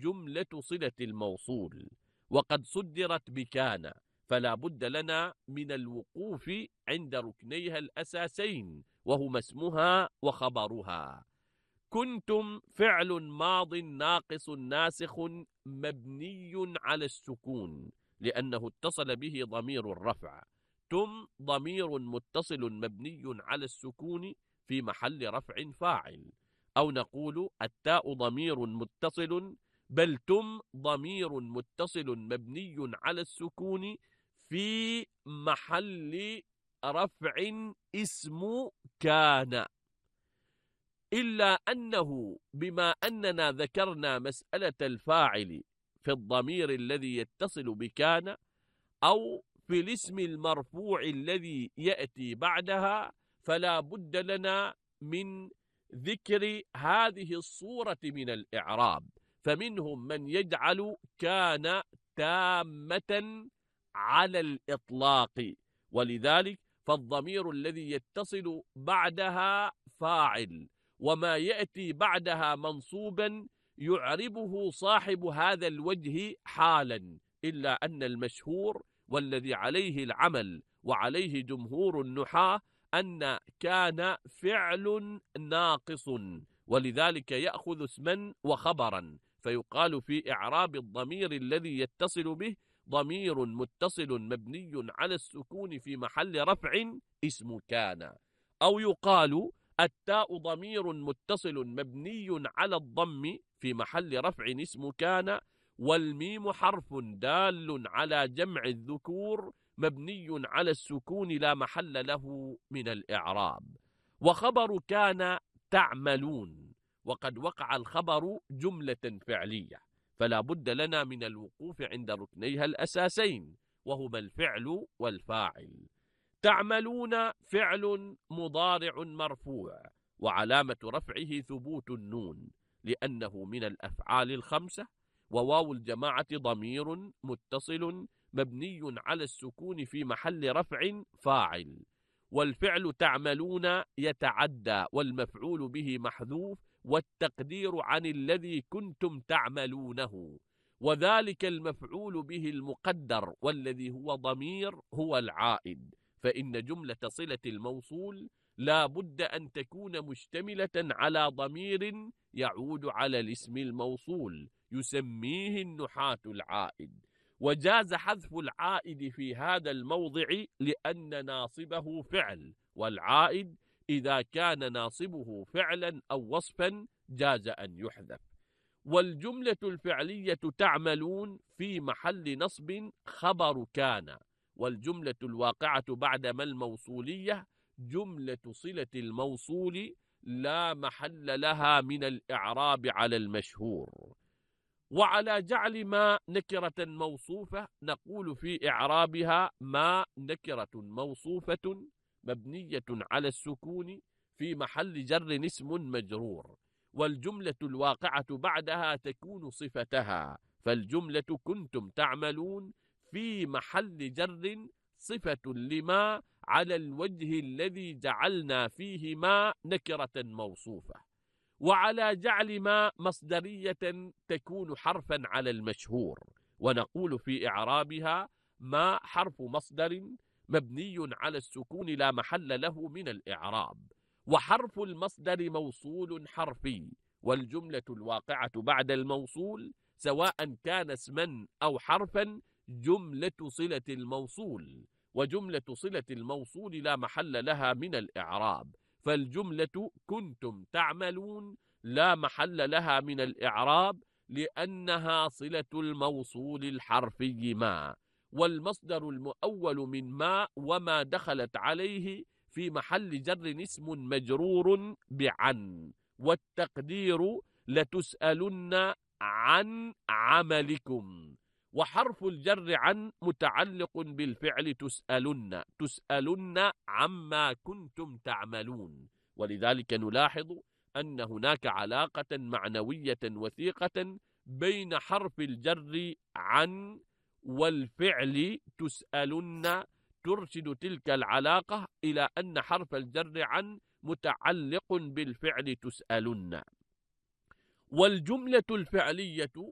جملة صلة الموصول، وقد صدرت بكان، فلا بد لنا من الوقوف عند ركنيها الأساسين، وهما اسمها وخبرها. كنتم فعل ماض ناقص ناسخ مبني على السكون لأنه اتصل به ضمير الرفع. تم ضمير متصل مبني على السكون في محل رفع فاعل. أو نقول التاء ضمير متصل، بل تم ضمير متصل مبني على السكون في محل رفع اسم كان. إلا أنه بما أننا ذكرنا مسألة الفاعل في الضمير الذي يتصل بكان أو في الاسم المرفوع الذي يأتي بعدها، فلا بد لنا من ذكر هذه الصورة من الإعراب. فمنهم من يجعل كان تامة على الإطلاق، ولذلك فالضمير الذي يتصل بعدها فاعل، وما يأتي بعدها منصوبا يعربه صاحب هذا الوجه حالا. إلا أن المشهور والذي عليه العمل وعليه جمهور النحاة أن كان فعل ناقص، ولذلك يأخذ اسما وخبرا، فيقال في إعراب الضمير الذي يتصل به ضمير متصل مبني على السكون في محل رفع اسم كان. أو يقال التاء ضمير متصل مبني على الضم في محل رفع اسم كان، والميم حرف دال على جمع الذكور مبني على السكون لا محل له من الإعراب. وخبر كان تعملون، وقد وقع الخبر جملة فعلية، فلا بد لنا من الوقوف عند ركنيها الأساسين، وهما الفعل والفاعل. تعملون فعل مضارع مرفوع، وعلامة رفعه ثبوت النون لأنه من الأفعال الخمسة، وواو الجماعة ضمير متصل مبني على السكون في محل رفع فاعل. والفعل تعملون يتعدى والمفعول به محذوف، والتقدير عن الذي كنتم تعملونه، وذلك المفعول به المقدر والذي هو ضمير هو العائد. فإن جملة صلة الموصول لا بد أن تكون مشتملة على ضمير يعود على الاسم الموصول يسميه النحاة العائد. وجاز حذف العائد في هذا الموضع لأن ناصبه فعل، والعائد إذا كان ناصبه فعلا أو وصفا جاز أن يحذف. والجملة الفعلية تعملون في محل نصب خبر كان، والجملة الواقعة بعد ما الموصولية جملة صلة الموصول لا محل لها من الإعراب على المشهور. وعلى جعل ما نكرة موصوفة نقول في إعرابها ما نكرة موصوفة مبنية على السكون في محل جر اسم مجرور، والجملة الواقعة بعدها تكون صفتها، فالجملة كنتم تعملون في محل جر صفة لما على الوجه الذي جعلنا فيه ما نكرة موصوفة. وعلى جعل ما مصدرية تكون حرفا على المشهور، ونقول في إعرابها ما حرف مصدر مبني على السكون لا محل له من الإعراب. وحرف المصدر موصول حرفي، والجملة الواقعة بعد الموصول سواء كان اسما أو حرفا جملة صلة الموصول، وجملة صلة الموصول لا محل لها من الإعراب، فالجملة كنتم تعملون لا محل لها من الإعراب لأنها صلة الموصول الحرفي ما، والمصدر المؤول من ما وما دخلت عليه في محل جر اسم مجرور بعن، والتقدير لتسألن عن عملكم. وحرف الجر عن متعلق بالفعل تسألن عما كنتم تعملون، ولذلك نلاحظ أن هناك علاقة معنوية وثيقة بين حرف الجر عن والفعل تسألن، ترشد تلك العلاقة إلى أن حرف الجر عن متعلق بالفعل تسألن. والجملة الفعلية